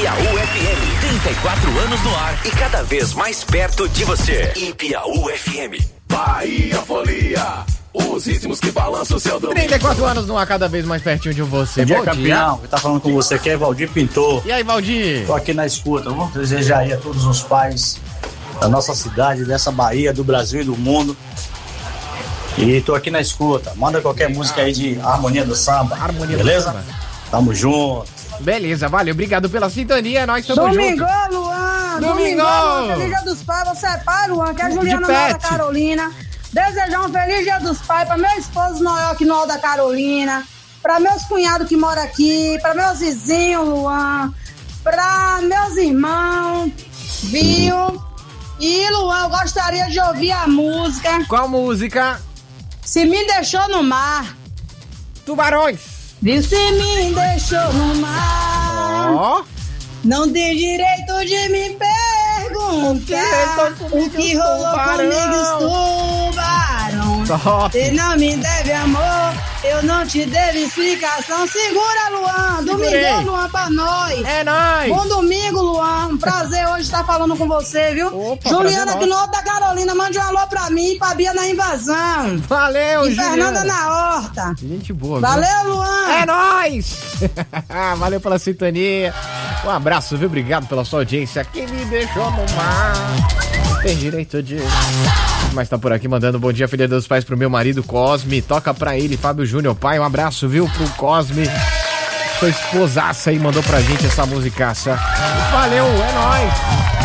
Ipiaú FM, 34 anos no ar e cada vez mais perto de você. Ipiaú FM. Bahia Folia, os ritmos que balançam o seu domingo. 34 anos no ar, cada vez mais pertinho de você. Bom dia, campeão. Quem tá falando com você aqui é Valdir Pintor. E aí, Valdir? Tô aqui na escuta. Vamos desejar aí a todos os pais da nossa cidade, dessa Bahia, do Brasil e do mundo. E tô aqui na escuta. Manda qualquer música aí de Harmonia do Samba. Harmonia beleza? do Samba. Tamo junto. Beleza, valeu. Obrigado pela sintonia. Nós estamos Domingão, juntos. Luan. Domingão. Feliz Dia dos Pais. Você é pai, Luan, que é a Juliana Noel da Carolina. Desejar um feliz Dia dos Pais para meu esposo Noel aqui no Alto da Carolina. Para meus cunhados que moram aqui. Para meus vizinhos, Luan. Para meus irmãos. Viu? E, Luan, eu gostaria de ouvir a música. Qual música? Se Me Deixou no Mar. Tubarões. Viu? Se me deixou no mar. Ó. Não tem direito de me perguntar o que rolou comigo, os tubarão. Você não me deve amor, eu não te devo explicação. Segura, Luan. Domingão, Luan, pra nós. É nóis. Bom domingo, Luan. Um prazer hoje estar falando com você, viu? Opa, Juliana aqui no Alto da Carolina, mande um alô pra mim e pra Bia na Invasão. Valeu, e Juliana. Fernanda na Horta. Gente boa. Valeu, viu? Luan. É nóis. Valeu pela sintonia. Um abraço, viu? Obrigado pela sua audiência. Quem me deixou no mar tem direito de... Mas tá por aqui mandando bom dia, filha dos pais, pro meu marido Cosme. Toca pra ele, Fábio Júnior. Pai, um abraço, viu, pro Cosme. Sua esposaça aí mandou pra gente essa musicaça. Valeu, é nóis.